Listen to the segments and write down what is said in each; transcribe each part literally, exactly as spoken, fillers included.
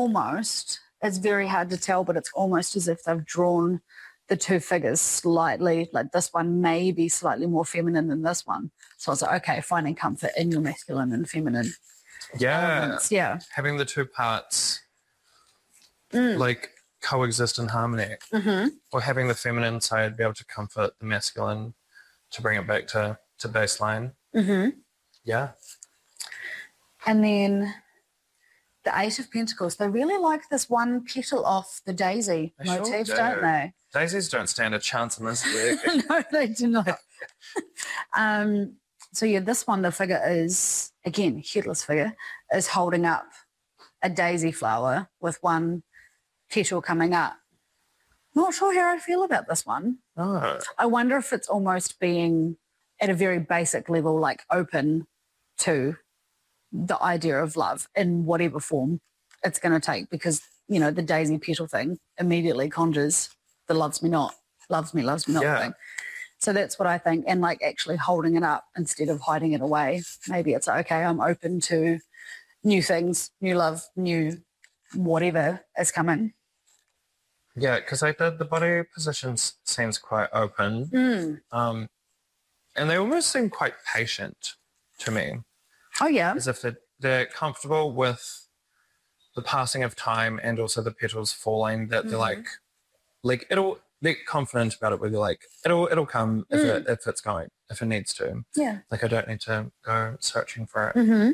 almost, it's very hard to tell, but it's almost as if they've drawn the two figures slightly, like this one may be slightly more feminine than this one. So it's like, okay, finding comfort in your masculine and feminine Yeah. elements. Yeah. Having the two parts Mm. like coexist in harmony. Mm-hmm. Or having the feminine side be able to comfort the masculine to bring it back to, to baseline. Mm-hmm. Yeah. And then the Eight of Pentacles, they really like this one petal off the daisy They sure motif, do. don't they? Daisies don't stand a chance in this week. No, they do not. um, so, yeah, this one, the figure is, again, headless figure, is holding up a daisy flower with one petal coming up. Not sure how I feel about this one. Oh. I wonder if it's almost being, at a very basic level, like open to the idea of love in whatever form it's going to take, because, you know, the daisy petal thing immediately conjures the loves me not, loves me, loves me not Yeah. thing. So that's what I think. And like actually holding it up instead of hiding it away. Maybe it's like, okay, I'm open to new things, new love, new whatever is coming. Yeah, because like the, the body position seems quite open. Mm. Um, and they almost seem quite patient to me. Oh, yeah. As if they're, they're comfortable with the passing of time and also the petals falling, that they're Mm-hmm. like, like it'll, they're confident about it where they're like, it'll, it'll come if, Mm. it, if it's going, if it needs to. Yeah. Like I don't need to go searching for it. Mm-hmm.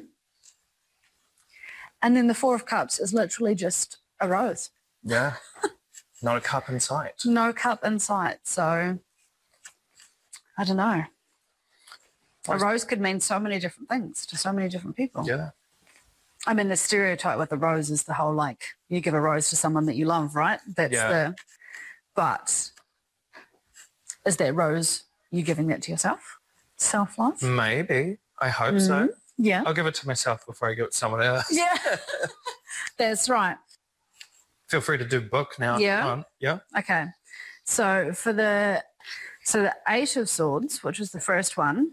And then the Four of Cups is literally just a rose. Yeah. Not a cup in sight. No cup in sight. So I don't know. A rose could mean so many different things to so many different people. Yeah. I mean, the stereotype with the rose is the whole, like, you give a rose to someone that you love, right? That's Yeah. the, but is that rose, you giving that to yourself? Self-love? Maybe. I hope so. Yeah. I'll give it to myself before I give it to someone else. Yeah. That's right. Feel free to do book now. Yeah. Come on. Yeah. Okay. So for the, so the Eight of Swords, which was the first one.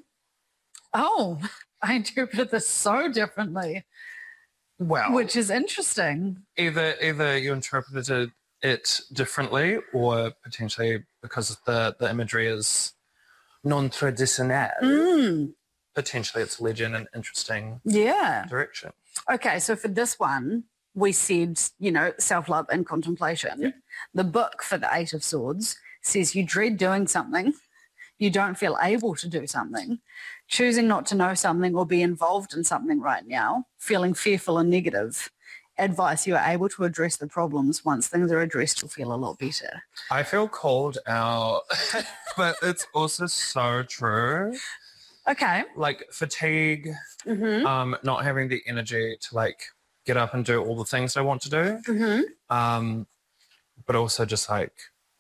Oh, I interpreted this so differently, Well, which is interesting. either either you interpreted it differently, or potentially because the, the imagery is non-traditionnel, Mm. potentially it's led you in an interesting Yeah. direction. Okay, so for this one, we said, you know, self-love and contemplation. Yeah. The book for the Eight of Swords says you dread doing something, you don't feel able to do something, choosing not to know something or be involved in something right now, feeling fearful and negative. Advice, you are able to address the problems. Once things are addressed, you'll feel a lot better. I feel called out, but it's also so true. Okay. Like fatigue, Mm-hmm. um, not having the energy to like get up and do all the things I want to do. Mm-hmm. Um, but also just like,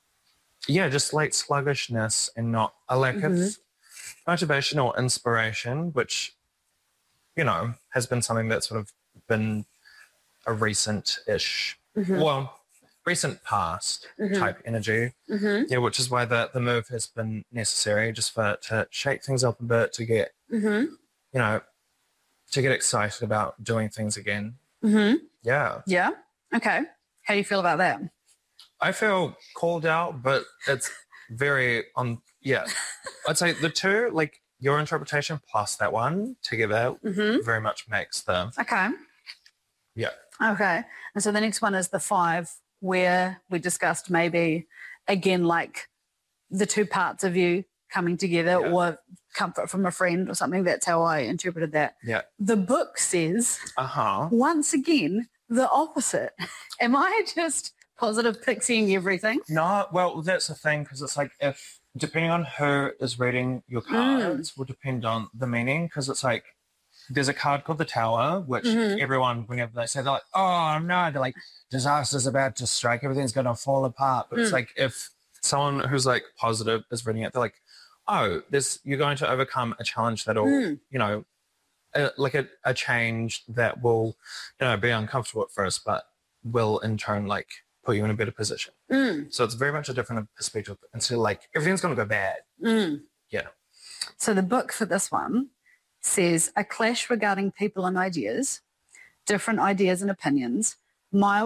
yeah, just like sluggishness and not a lack Mm-hmm. of motivation or inspiration, which, you know, has been something that's sort of been a recent-ish, Mm-hmm. well, recent past Mhm. type energy. Mm-hmm. Yeah, which is why the, the move has been necessary, just for to shake things up a bit, to get, Mm-hmm. you know, to get excited about doing things again. Mm-hmm. Yeah. Yeah. Okay. How do you feel about that? I feel called out, but it's very on. Yeah, I'd say the two, like your interpretation plus that one together, Mm-hmm. very much makes the Okay. yeah. Okay. And so the next one is the five, where we discussed maybe, again, like the two parts of you coming together, Yeah. or comfort from a friend or something. That's how I interpreted that. Yeah. The book says, Uh huh. once again, the opposite. Am I just positive pixieing everything? No, well, that's the thing, because it's like if depending on who is reading your cards will depend on the meaning, because it's like there's a card called the Tower, which Mhm. everyone, whenever they say, they're like, oh no, they're like, disaster's about to strike, everything's going to fall apart. But it's Mm. like if someone who's like positive is reading it, they're like, oh, this you're going to overcome a challenge that'll, Mm. you know, a, like a, a change that will, you know, be uncomfortable at first, but will in turn like put you in a better position. Mm. So it's very much a different perspective. Instead of like everything's going to go bad. Mm. Yeah. So the book for this one says, a clash regarding people and ideas, different ideas and opinions, mild